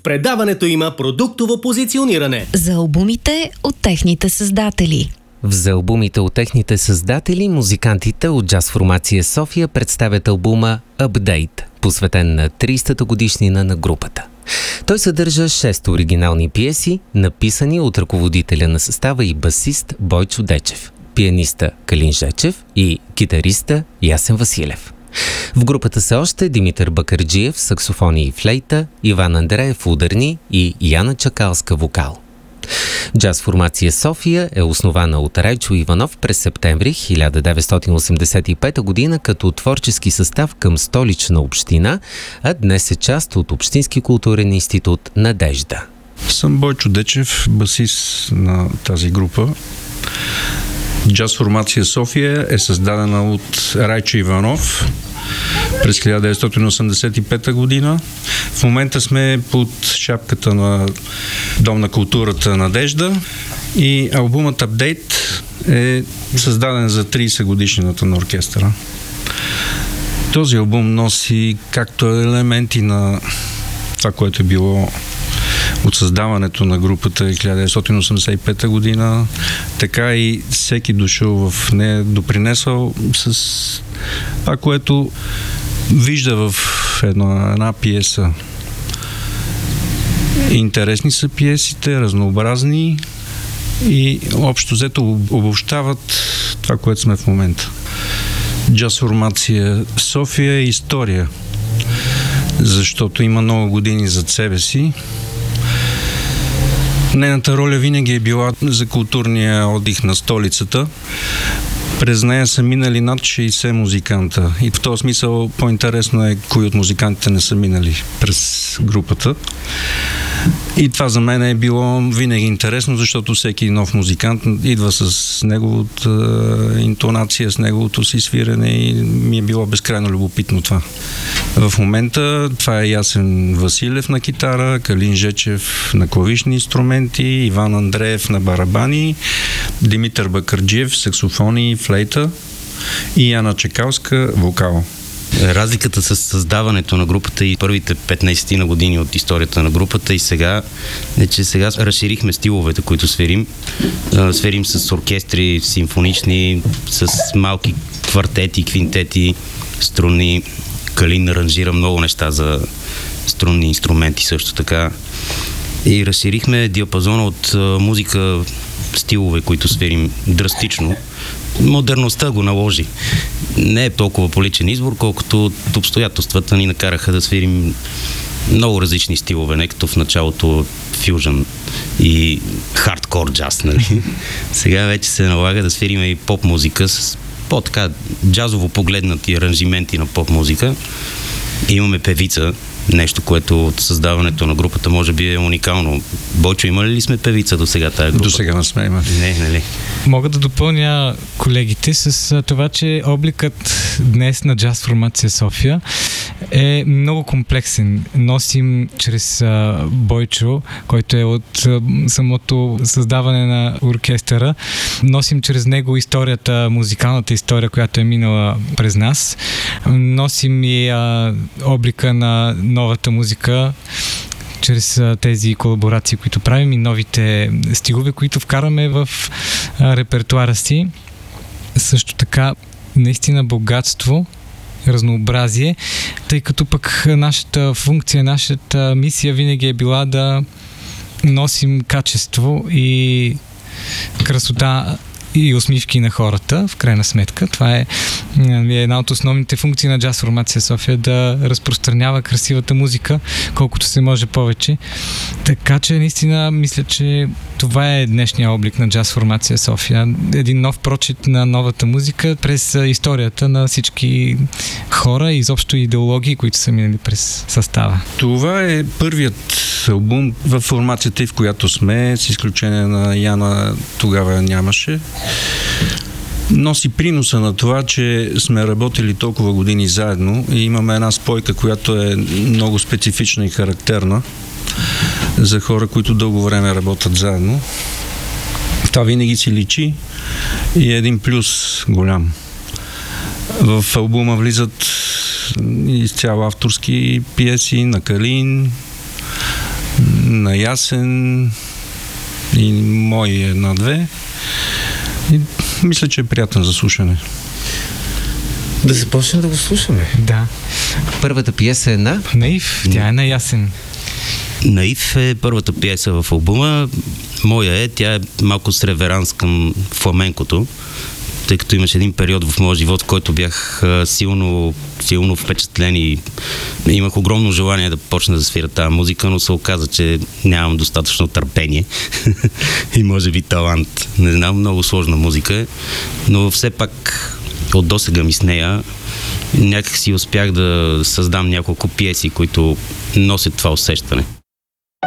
предаването има продуктово позициониране. За албумите от техните създатели. За албумите от техните създатели, музикантите от джаз формация София представят албума Update, посветен на 30-та годишнина на групата. Той съдържа 6 оригинални пиеси, написани от ръководителя на състава и басист Бойчо Дечев, пианиста Калин Жечев и китариста Ясен Василев. В групата са още Димитър Бакърджиев, саксофони и флейта, Иван Андреев, ударни и Яна Чакалска, вокал. Джаз формация София е основана от Райчо Иванов през септември 1985 година като творчески състав към Столична община, а днес е част от Общински културен институт Надежда. Съм Бойчо Дечев, басист на тази група. Джаз формация София е създадена от Райчо Иванов през 1985 година. В момента сме под шапката на Дом на културата Надежда и албумът Update е създаден за 30 годишнината на оркестъра. Този албум носи както елементи на това, което е било от създаването на групата 1985 година, така и всеки дошъл в нея допринесъл с това, което вижда в една пиеса. Интересни са пиесите, разнообразни и общо взето обобщават това, което сме в момента. Джаз формация София е история, защото има много години зад себе си. Нейната роля винаги е била за културния отдих на столицата. През нея са минали над 60 музиканта. И в този смисъл по-интересно е кои от музикантите не са минали през групата. И това за мен е било винаги интересно, защото всеки нов музикант идва с неговата интонация, с неговото си свирене и ми е било безкрайно любопитно това. В момента това е Ясен Василев на китара, Калин Жечев на клавишни инструменти, Иван Андреев на барабани, Димитър Бакърджиев саксофони и флейта и Яна Чакалска вокал. Разликата с създаването на групата и първите 15 на години от историята на групата и сега е, че сега разширихме стиловете, които сверим. Сверим с оркестри симфонични, с малки квартети, квинтети, струнни. Калин аранжира много неща за струнни инструменти също така. И разширихме диапазона от музика, стилове, които сверим драстично. Модерността го наложи. Не е толкова по личен избор, колкото обстоятелствата ни накараха да свирим много различни стилове, не като в началото фюжън и хардкор джаз, нали? Сега вече се налага да свирим и поп-музика с по-така джазово погледнати аранжименти на поп-музика. Имаме певица, нещо, което от създаването на групата може би е уникално. Бойчо, имали ли сме певица до сега тази група? До сега не сме имали. Не, нали? Мога да допълня колегите с това, че обликът днес на джаз формация София е много комплексен. Носим чрез Бойчо, който е от самото създаване на оркестъра, носим чрез него историята, музикалната история, която е минала през нас. Носим и облика на новата музика, чрез тези колаборации, които правим и новите стилове, които вкараме в репертуара си. Също така, наистина богатство, разнообразие, тъй като пък нашата функция, нашата мисия винаги е била да носим качество и красота и усмивки на хората, в крайна сметка. Това е една от основните функции на джаз формация София, да разпространява красивата музика, колкото се може повече. Така че наистина мисля, че това е днешния облик на джаз формация София. Един нов прочит на новата музика през историята на всички хора и изобщо идеологии, които са минали през състава. Това е първият албум в формацията, в която сме, с изключение на Яна, тогава нямаше. Носи приноса на това, че сме работили толкова години заедно и имаме една спойка, която е много специфична и характерна за хора, които дълго време работят заедно. Това винаги си личи и е един плюс голям. В албума влизат изцяло авторски пиеси на Калин, на Ясен и мои една-две. И мисля, че е приятен за слушане. Да започнем да го слушаме. Да. Първата пиеса е на... Наив, тя е на Ясен. Наив е първата пиеса в албума. Моя тя е малко с реверанс към фламенкото, тъй като имаше един период в моя живот, в който бях силно впечатлен и имах огромно желание да почна да свира тази музика, но се оказа, че нямам достатъчно търпение и може би талант. Не знам, много сложна музика е, но все пак от досега ми с нея някак си успях да създам няколко пиеси, които носят това усещане.